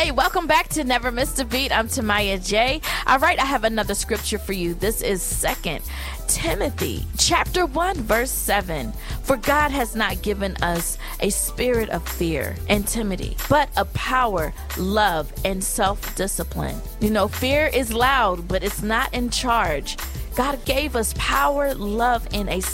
Hey, welcome back to Never Missed a Beat. I'm Tamaya J. All right, I have another scripture for you. This is 2 Timothy chapter 1, verse 7. For God has not given us a spirit of fear and timidity, but a power, love, and self-discipline. You know, fear is loud, but it's not in charge. God gave us power, love, and a